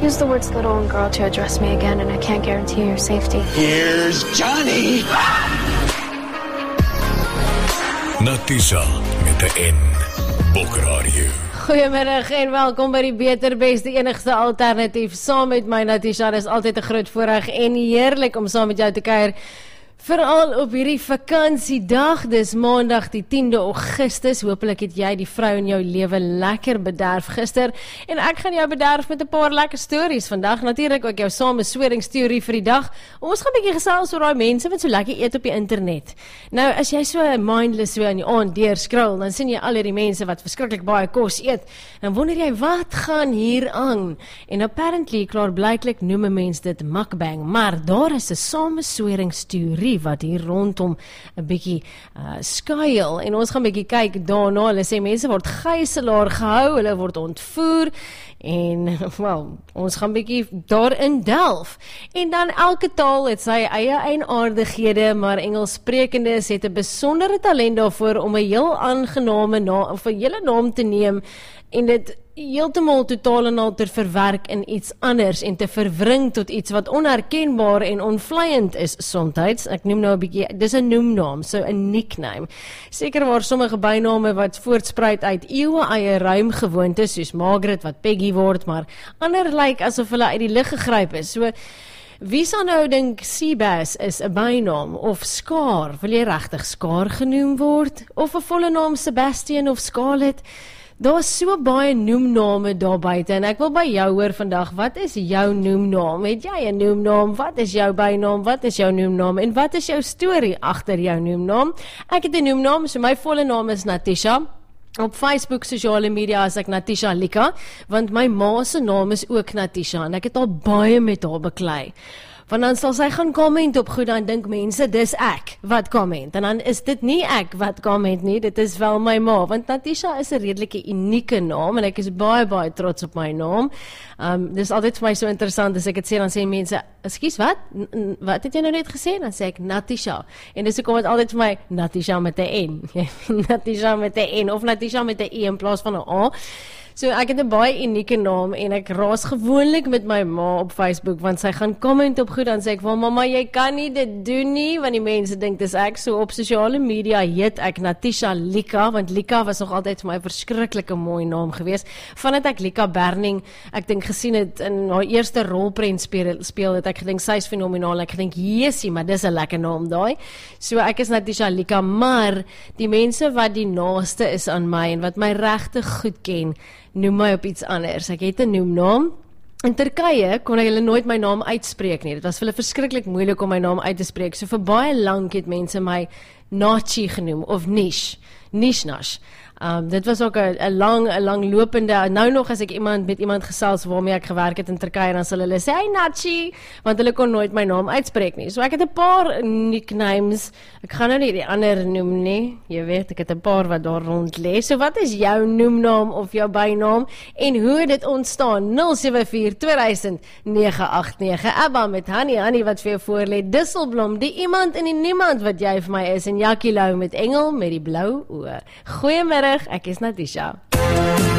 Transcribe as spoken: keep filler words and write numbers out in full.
Use the words little and girl to address me again, and I can't guarantee your safety. Here's Johnny! Natisha met 'n N. Bokradio. Goeiemiddag en welkom by die Beter Bes, die enigste alternatief. Saam met my Natisha, dis altyd 'n groot voorreg en heerlik om saam met jou te kuier. Veral op hierdie vakansiedag, dis maandag die tiende Augustus. Hoopelik het jy die vrou in jou lewe lekker bederf gister. En ek gaan jou bederf met 'n paar lekker stories vandag. Natuurlik ook jou samesweringsteorie vir die dag. Ons gaan 'n bietjie gesels oor daai mense wat so lekker eet op die internet. Nou, as jy so mindless so in die aand deur scroll, dan sien jy al hierdie mense wat verskriklik baie kos eet. Dan wonder jy, wat gaan hier aan? En apparently, klaar blyklik noem 'n mens dit mukbang, maar daar is 'n samesweringsteorie wat hier rondom 'n bietjie uh, skuil, en ons gaan 'n bietjie kyk daarna. Hulle sê mense word gijslaar gehou, hulle word ontvoer, en wel, ons gaan 'n bietjie daarin delf. En dan elke taal het sy eie eienaardighede, maar Engelssprekendes het 'n besondere talent daarvoor om 'n heel aangename naam of 'n hele naam te neem en dit heeltemal totaal en al te verwerk in iets anders en te verwring tot iets wat onherkenbaar en onvleiend is somtyds. Ek noem nou 'n bietjie, dis 'n noemnaam, so 'n nickname. Seker waar sommige byname wat voortspruit uit eeue eie ruimgewoontes, soos Margaret wat Peggy word, maar ander lyk asof hulle uit die lug gegryp is. So, wie sal nou dink Seabass is 'n bynaam, of Skaar, wil jy regtig Skaar genoem word? Of 'n volle naam Sebastian of Scarlett? Daar is so baie noemname daar buite, en ek wil by jou hoor vandag, wat is jou noemnaam? Het jy 'n noemnaam? Wat is jou bynaam? Wat is jou noemnaam? En wat is jou storie agter jou noemnaam? Ek het 'n noemnaam, so my volle naam is Natisha. Op Facebook, sosiale media is ek Natisha Lika, want my ma se naam is ook Natisha, en ek het al baie met haar beklei. Want dan sal sy gaan comment op goed, dan dink mense, dis ek wat comment. En dan is dit nie ek wat comment nie, dit is wel my ma. Want Natisha is 'n redelike unieke naam, en ek is baie, baie trots op my naam. Um, dis altyd vir my so interessant, as ek het sê, dan sê mense, ekskuus, wat? N wat het jy nou net gesê? Dan sê ek Natisha. En dis ook om het altyd vir my, Natisha met 'n N. Natisha met 'n N, of Natisha met 'n E in plaas van 'n A. So ek het 'n baie unieke naam, en ek raas gewoonlik met my ma op Facebook, want sy gaan comment op goed, dan sê ek, wel mamma, jy kan nie dit doen nie, want die mense dink dis ek. So op sosiale media heet ek Natisha Lika, want Lika was nog altyd vir my 'n verskriklike mooi naam gewees. Vandat ek Lika Berning, ek dink gesien het in haar eerste rolprent speel, speel het ek gedink, sy is fenomenaal, ek gedink, jesie, maar dis 'n lekker naam daai. So ek is Natisha Lika, maar die mense wat die naaste is aan my, en wat my regtig goed ken, noem my op iets anders. Ek het 'n noemnaam. In Turkye kon hulle nooit my naam uitspreek nie. Dit was vir hulle verskriklik moeilik om my naam uit te spreek. So vir baie lank het mense my Nachi genoem, of Nish, Nishnash. Um, dit was ook 'n lang, 'n lang lopende, nou nog as ek iemand met iemand gesels waarmee ek gewerk het in Turkye, dan sal hulle sê, hey Nachi, want hulle kon nooit my naam uitspreek nie. So ek het 'n paar nicknames, ek gaan nou nie die ander noem nie, jy weet, ek het 'n paar wat daar rond lê. So wat is jou noemnaam of jou bynaam, en hoe het dit ontstaan? nul sewe vier twee duisend nege agt nege, Abba met Hanny, Hanny wat vir jou voorlê, Disselblom, die iemand en die niemand wat jy vir my is, en Jackie Lou met Engel met die blou oë. Goeiemiddag, ek is Natisha.